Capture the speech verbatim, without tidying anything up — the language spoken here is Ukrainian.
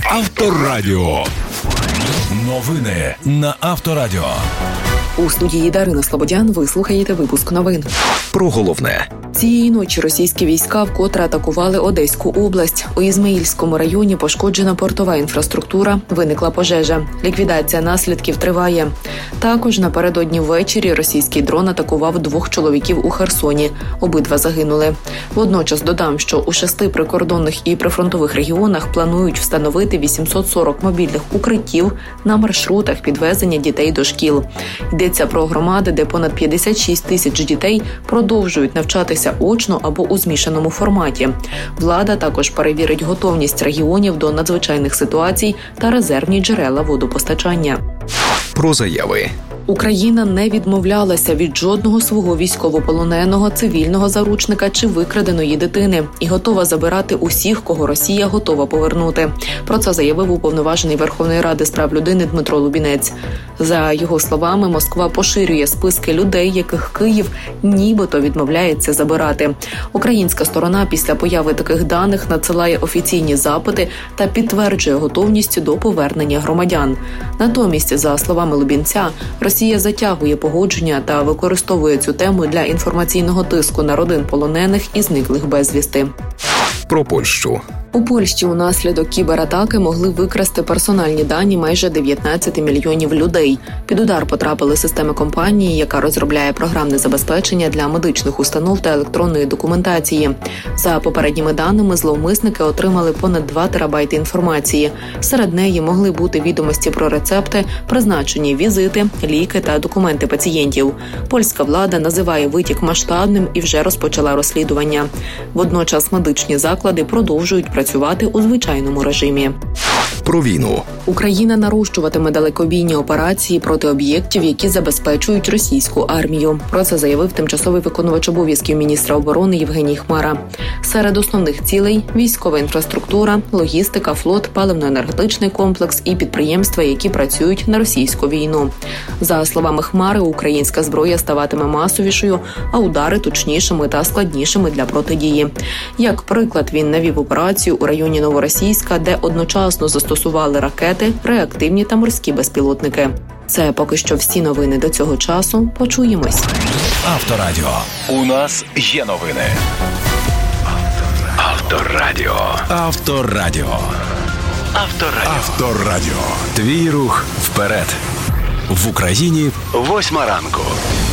Авторадіо. Новини на Авторадіо. У студії Дарина Слободян ви слухаєте випуск новин. Про головне. Цієї ночі російські війська вкотре атакували Одеську область. У Ізмаїльському районі пошкоджена портова інфраструктура, виникла пожежа. Ліквідація наслідків триває. Також напередодні ввечері російський дрон атакував двох чоловіків у Херсоні. Обидва загинули. Водночас додам, що у шести прикордонних і прифронтових регіонах планують встановити вісімсот сорок мобільних укриттів на маршрутах підвезення дітей до шкіл. Йдеться про громади, де понад п'ятдесят шість тисяч дітей продовжують навчатися очно або у змішаному форматі. Влада також перевірить готовність регіонів до надзвичайних ситуацій та резервні джерела водопостачання. Про заяви. Україна не відмовлялася від жодного свого військовополоненого, цивільного заручника чи викраденої дитини і готова забирати усіх, кого Росія готова повернути. Про це заявив уповноважений Верховної Ради з прав людини Дмитро Лубінець. За його словами, Москва поширює списки людей, яких Київ нібито відмовляється забирати. Українська сторона після появи таких даних надсилає офіційні запити та підтверджує готовність до повернення громадян. Натомість, за словами Лубінця, Росія затягує погодження та використовує цю тему для інформаційного тиску на родин полонених і зниклих безвісти. Про Польщу. У Польщі унаслідок кібератаки могли викрасти персональні дані майже дев'ятнадцять мільйонів людей. Під удар потрапили системи компанії, яка розробляє програмне забезпечення для медичних установ та електронної документації. За попередніми даними, зловмисники отримали понад два терабайти інформації. Серед неї могли бути відомості про рецепти, призначені візити, ліки та документи пацієнтів. Польська влада називає витік масштабним і вже розпочала розслідування. Водночас медичні заклади продовжують працювати працювати у звичайному режимі. Про війну. Україна нарощуватиме далекобійні операції проти об'єктів, які забезпечують російську армію. Про це заявив тимчасовий виконувач обов'язків міністра оборони Євгеній Хмара. Серед основних цілей – військова інфраструктура, логістика, флот, паливно-енергетичний комплекс і підприємства, які працюють на російську війну. За словами Хмари, українська зброя ставатиме масовішою, а удари точнішими та складнішими для протидії. Як приклад, він навів операцію у районі Новоросійська, де одночасно застосували ракети, реактивні та морські безпілотники. Це поки що всі новини до цього часу. Почуємось. Авторадіо. У нас є новини. Авторадіо. Авторадіо. Авторадіо. Авторадіо. Твій рух вперед. В Україні восьма ранку.